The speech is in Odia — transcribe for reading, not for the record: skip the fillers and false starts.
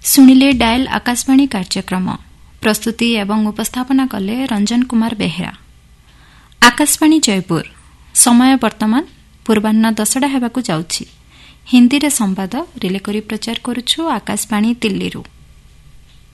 ଶୁଣିଲେ ଡାଏଲ୍ ଆକାଶବାଣୀ କାର୍ଯ୍ୟକ୍ରମ ପ୍ରସ୍ତୁତି ଏବଂ ଉପସ୍ଥାପନା କଲେ ରଞ୍ଜନ କୁମାର ବେହେରା। ଆକାଶବାଣୀ ଜୟପୁର ସମୟ ବର୍ତ୍ତମାନ ପୂର୍ବାହ୍ନ 10ଟା ହେବାକୁ ଯାଉଛି। ହିନ୍ଦୀରେ ସମ୍ବାଦ ରିଲେ କରି ପ୍ରଚାର କରୁଛୁ ଆକାଶବାଣୀ ଦିଲ୍ଲୀରୁ।